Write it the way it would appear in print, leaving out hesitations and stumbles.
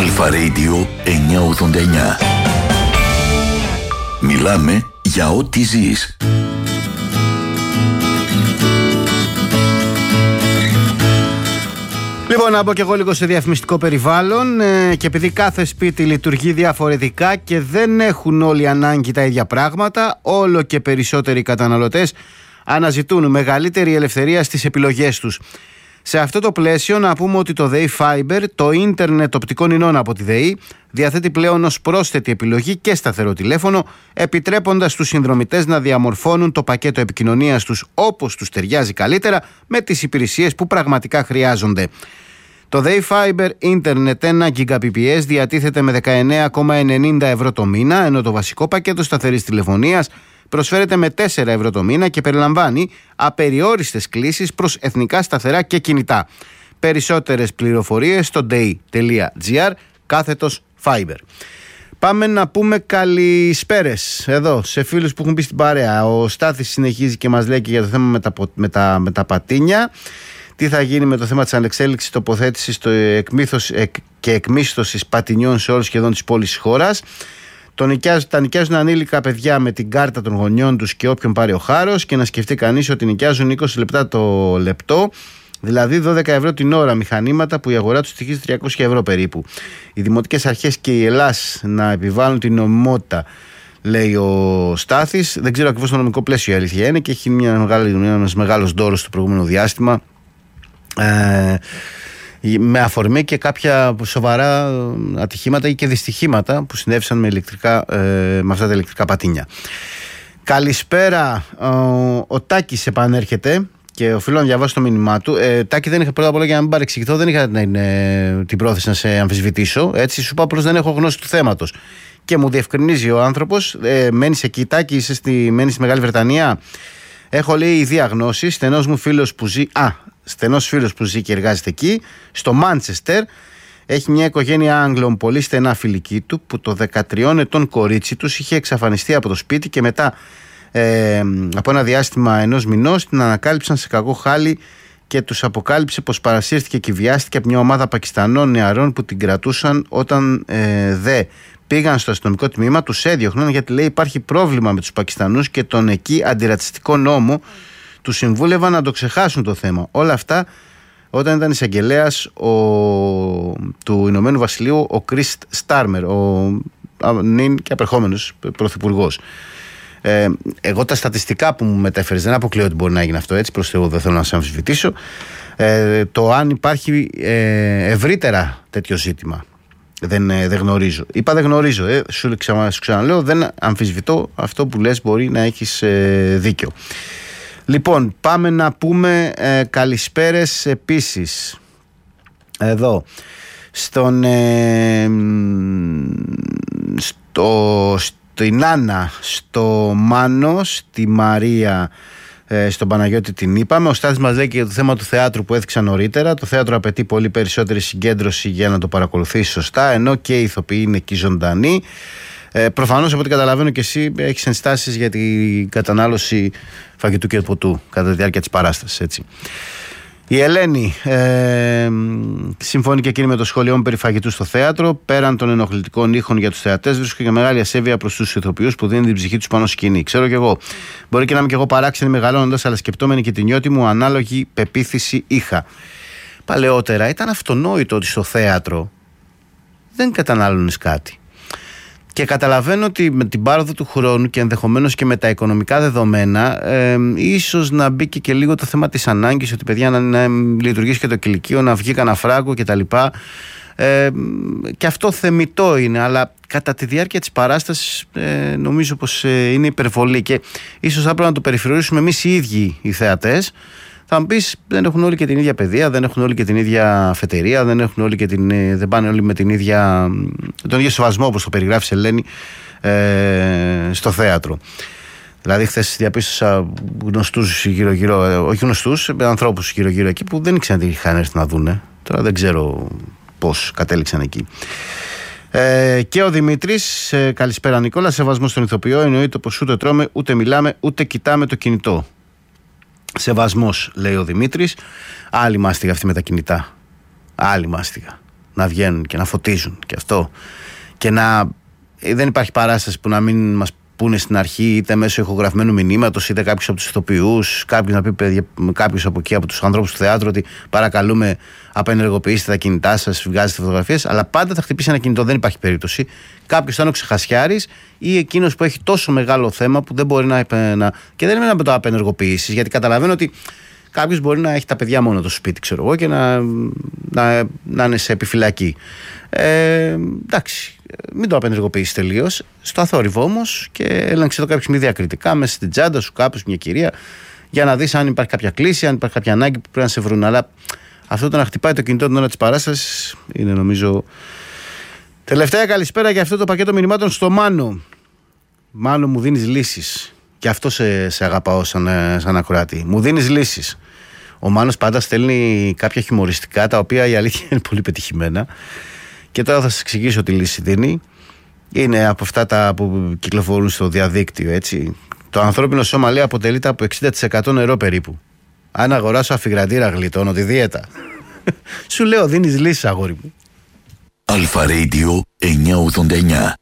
Αλφα Radio 989. Μιλάμε για ό,τι ζεις. Λοιπόν, να μπω και εγώ λίγο σε διαφημιστικό περιβάλλον και επειδή κάθε σπίτι λειτουργεί διαφορετικά και δεν έχουν όλοι ανάγκη τα ίδια πράγματα, όλο και περισσότεροι καταναλωτές αναζητούν μεγαλύτερη ελευθερία στις επιλογές τους. Σε αυτό το πλαίσιο να πούμε ότι το ΔΕΗ Fiber, το ίντερνετ οπτικών ινών από τη ΔΕΗ, διαθέτει πλέον ως πρόσθετη επιλογή και σταθερό τηλέφωνο, επιτρέποντας στους συνδρομητές να διαμορφώνουν το πακέτο επικοινωνίας τους όπως τους ταιριάζει καλύτερα με τις υπηρεσίες που πραγματικά χρειάζονται. Το ΔΕΗ Fiber Internet 1 Gbps διατίθεται με 19,90 ευρώ το μήνα, ενώ το βασικό πακέτο σταθερής τηλεφωνίας προσφέρεται με 4 ευρώ το μήνα και περιλαμβάνει απεριόριστες κλήσεις προς εθνικά σταθερά και κινητά. Περισσότερες πληροφορίες στο day.gr/Fiber. Πάμε να πούμε καλησπέρες εδώ σε φίλους που έχουν μπει στην παρέα. Ο Στάθης συνεχίζει και μας λέει και για το θέμα με τα πατίνια. Τι θα γίνει με το θέμα της ανεξέλιξης τοποθέτησης και εκμίσθωσης πατινιών σε όλους σχεδόν τις πόλεις της χώρας. Τα νοικιάζουν ανήλικα παιδιά με την κάρτα των γονιών τους και όποιον πάρει ο χάρος, και να σκεφτεί κανείς ότι νοικιάζουν 20 λεπτά το λεπτό, δηλαδή 12 ευρώ την ώρα, μηχανήματα που η αγορά τους στοιχίζει 300 ευρώ περίπου. Οι δημοτικές αρχές και η Ελλάς να επιβάλλουν την νομιμότητα, λέει ο Στάθης. Δεν ξέρω ακριβώς το νομικό πλαίσιο, η αλήθεια είναι, και έχει ένας μεγάλος ντόρος στο προηγούμενο διάστημα, με αφορμή και κάποια σοβαρά ατυχήματα ή και δυστυχήματα που συνέβησαν με αυτά τα ηλεκτρικά πατίνια. Καλησπέρα, ο Τάκης επανέρχεται και οφείλω να διαβάσω το μήνυμά του. Τάκη, δεν είχα, πρώτα απ' όλα, για να μην παρεξηγηθώ, δεν είχα την πρόθεση να σε αμφισβητήσω. Έτσι, σου είπα απλώς δεν έχω γνώση του θέματος. Και μου διευκρινίζει ο άνθρωπος, μένεις εκεί, Τάκη, μένεις στη Μεγάλη Βρετανία? Έχω, λέει, ιδία γνώση, στενός φίλος που ζει και εργάζεται εκεί, στο Μάντσεστερ. Έχει μια οικογένεια Άγγλων πολύ στενά φιλική του, που το 13 ετών κορίτσι τους είχε εξαφανιστεί από το σπίτι και μετά από ένα διάστημα ενός μηνός την ανακάλυψαν σε κακό χάλι και τους αποκάλυψε πως παρασύρθηκε και βιάστηκε από μια ομάδα Πακιστανών νεαρών που την κρατούσαν. Όταν δε πήγαν στο αστυνομικό τμήμα, τους έδιωχναν γιατί, λέει, υπάρχει πρόβλημα με τους Πακιστανούς και τον εκεί αντιρατσιστικό νόμο. Τους συμβούλευαν να το ξεχάσουν το θέμα. Όλα αυτά όταν ήταν εισαγγελέας του Ηνωμένου Βασιλείου ο Κριστ Στάρμερ, ο νυν και απερχόμενος πρωθυπουργός. Εγώ τα στατιστικά που μου μετέφερες δεν αποκλείω ότι μπορεί να έγινε αυτό, έτσι, προς Θεού, δεν θέλω να σε αμφισβητήσω. Το αν υπάρχει ευρύτερα τέτοιο ζήτημα δεν γνωρίζω. Είπα δεν γνωρίζω, σου ξαναλέω, δεν αμφισβητώ αυτό που λες, μπορεί να έχεις δίκιο. Λοιπόν, πάμε να πούμε καλησπέρες επίσης εδώ στην Άννα, στο Μάνο, στη Μαρία, στον Παναγιώτη την είπαμε. Ο Στάθης μας λέει και για το θέμα του θεάτρου που έδειξα νωρίτερα. Το θέατρο απαιτεί πολύ περισσότερη συγκέντρωση για να το παρακολουθήσει σωστά, ενώ και οι ηθοποιοί είναι εκεί ζωντανοί. Προφανώς, από ό,τι καταλαβαίνω και εσύ, έχεις ενστάσεις για την κατανάλωση φαγητού και ποτού κατά τη διάρκεια της παράστασης, έτσι. Η Ελένη συμφωνεί και εκείνη με το σχόλιο μου περί φαγητού στο θέατρο. Πέραν των ενοχλητικών ήχων για τους θεατές, βρίσκω και μεγάλη ασέβεια προς τους ηθοποιούς που δίνουν την ψυχή τους πάνω σκηνή. Ξέρω κι εγώ. Μπορεί και να είμαι κι εγώ παράξενη μεγαλώνοντας, αλλά σκεπτόμενη και την νιώτη μου, ανάλογη πεποίθηση είχα. Παλαιότερα ήταν αυτονόητο ότι στο θέατρο δεν κατανάλωνες κάτι. Και καταλαβαίνω ότι με την πάροδο του χρόνου και ενδεχομένως και με τα οικονομικά δεδομένα, ίσως να μπήκε και λίγο το θέμα της ανάγκης ότι, παιδιά, να λειτουργήσει και το κηλικείο, να βγει κανένα φράγκο κτλ. Και αυτό θεμιτό είναι, αλλά κατά τη διάρκεια της παράστασης νομίζω πως είναι υπερβολή και ίσως θα πρέπει να το περιφρουρήσουμε εμείς οι ίδιοι οι θεατές. Θα μου πεις, δεν έχουν όλοι και την ίδια παιδεία, δεν έχουν όλοι και την ίδια αφετηρία, δεν πάνε όλοι με τον ίδιο σεβασμό, όπως το περιγράφεις, Ελένη, στο θέατρο. Δηλαδή, χθες διαπίστωσα γνωστούς γύρω-γύρω, όχι γνωστούς, ανθρώπους γύρω-γύρω εκεί που δεν ήξεραν τι είχαν έρθει να δούνε. Τώρα δεν ξέρω πώς κατέληξαν εκεί. Και ο Δημήτρης, καλησπέρα Νικόλα, σεβασμό στον ηθοποιό, εννοείται πως ούτε τρώμε, ούτε μιλάμε, ούτε κοιτάμε το κινητό. Σεβασμός, λέει ο Δημήτρης. Άλλη μάστιγα αυτή με τα κινητά. Άλλη μάστιγα. να βγαίνουν και να φωτίζουν και αυτό. Και δεν υπάρχει παράσταση που να μην μας πούνε στην αρχή, είτε μέσω ηχογραφημένου μηνύματος, είτε κάποιος από τους ηθοποιούς, κάποιος να πει κάποιος από εκεί, από τους ανθρώπους του θεάτρου, ότι παρακαλούμε απενεργοποιήστε τα κινητά σας, βγάζετε φωτογραφίες. Αλλά πάντα θα χτυπήσει ένα κινητό, δεν υπάρχει περίπτωση. Κάποιος θα είναι ο ξεχασιάρης ή εκείνος που έχει τόσο μεγάλο θέμα που δεν μπορεί να. Και δεν είναι να το απενεργοποιήσεις, γιατί καταλαβαίνω ότι κάποιος μπορεί να έχει τα παιδιά μόνο το σπίτι, ξέρω εγώ, και να είναι σε επιφυλακή. Εντάξει, μην το απενεργοποιήσεις τελείως. Στο αθόρυβο όμως και έλεγξε το κάποιος μη διακριτικά μέσα στην τσάντα σου, κάπως μια κυρία, για να δεις αν υπάρχει κάποια κλίση, αν υπάρχει κάποια ανάγκη που πρέπει να σε βρουν. Αλλά αυτό το να χτυπάει το κινητό την ώρα της παράστασης είναι, νομίζω. Τελευταία καλησπέρα για αυτό το πακέτο μηνυμάτων στο Μάνο. Μάνο, μου δίνεις λύσεις. Και αυτό σε αγαπάω σαν ακροάτη. Μου δίνεις λύσεις. Ο Μάνος πάντα στέλνει κάποια χιουμοριστικά, τα οποία η αλήθεια είναι πολύ πετυχημένα. Και τώρα θα σας εξηγήσω τι λύση δίνει. Είναι από αυτά τα που κυκλοφορούν στο διαδίκτυο, έτσι. Το ανθρώπινο σώμα, λέει, αποτελείται από 60% νερό περίπου. Αν αγοράσω αφιγραντήρα, γλιτώνω τη δίαιτα. Σου λέω, δίνεις λύσεις, αγόρι μου. Αλφα Radio 989.